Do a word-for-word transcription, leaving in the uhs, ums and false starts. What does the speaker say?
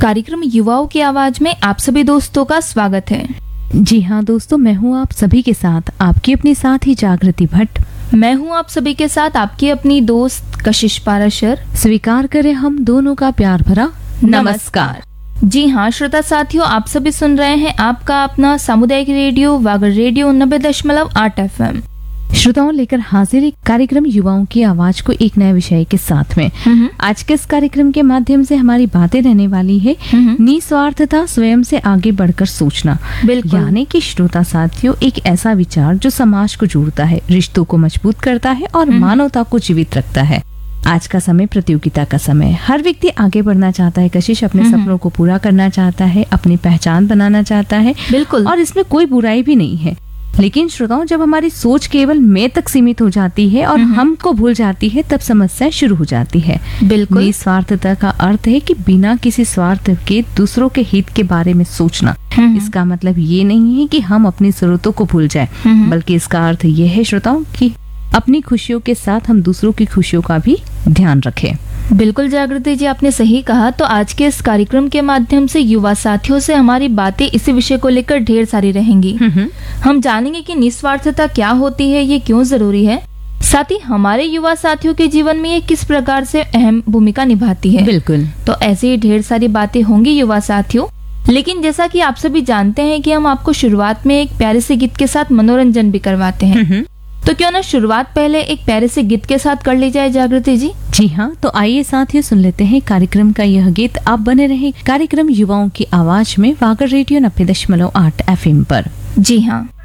कार्यक्रम युवाओं की आवाज में आप सभी दोस्तों का स्वागत है। जी हाँ दोस्तों, मैं हूँ आप सभी के साथ आपकी अपनी साथी जागृति भट्ट। मैं हूँ आप सभी के साथ आपकी अपनी दोस्त कशिश पाराशर। स्वीकार करें हम दोनों का प्यार भरा नमस्कार। जी हाँ श्रोता साथियों, आप सभी सुन रहे हैं आपका अपना सामुदायिक रेडियो वागर रेडियो नब्बे दशमलव आठ एफ एम। श्रोताओं, लेकर हाजिर एक कार्यक्रम युवाओं की आवाज को एक नए विषय के साथ में। आज के इस कार्यक्रम के माध्यम से हमारी बातें रहने वाली है निस्वार्थता, स्वयं से आगे बढ़कर सोचना। यानी कि श्रोता साथियों, एक ऐसा विचार जो समाज को जोड़ता है, रिश्तों को मजबूत करता है और मानवता को जीवित रखता है। आज का समय प्रतियोगिता का समय है। हर व्यक्ति आगे बढ़ना चाहता है कशिश, अपने सपनों को पूरा करना चाहता है, अपनी पहचान बनाना चाहता है। बिल्कुल। और इसमें कोई बुराई भी नहीं है। लेकिन श्रोताओं, जब हमारी सोच केवल मैं तक सीमित हो जाती है और हमको भूल जाती है, तब समस्या शुरू हो जाती है। बिल्कुल। निस्वार्थता का अर्थ है कि बिना किसी स्वार्थ के दूसरों के हित के बारे में सोचना। इसका मतलब ये नहीं है कि हम अपनी जरूरतों को भूल जाए, बल्कि इसका अर्थ ये है श्रोताओं कि अपनी खुशियों के साथ हम दूसरों की खुशियों का भी ध्यान रखें। बिल्कुल जागृति जी, आपने सही कहा। तो आज के इस कार्यक्रम के माध्यम से युवा साथियों से हमारी बातें इसी विषय को लेकर ढेर सारी रहेंगी। हम जानेंगे कि निस्वार्थता क्या होती है, ये क्यों जरूरी है, साथ ही हमारे युवा साथियों के जीवन में ये किस प्रकार से अहम भूमिका निभाती है। बिल्कुल। तो ऐसी ही ढेर सारी बातें होंगी युवा साथियों। लेकिन जैसा कि आप सभी जानते हैं कि हम आपको शुरुआत में एक प्यारे से गीत के साथ मनोरंजन भी करवाते हैं। तो क्यों ना शुरुआत पहले एक प्यारे से गीत के साथ कर ली जाए जागृति जी। जी हाँ, तो आइए साथियों सुन लेते हैं कार्यक्रम का यह गीत। आप बने रहे कार्यक्रम युवाओं की आवाज में वागर रेडियो नब्बे दशमलव आठ एफ एम पर। जी हाँ।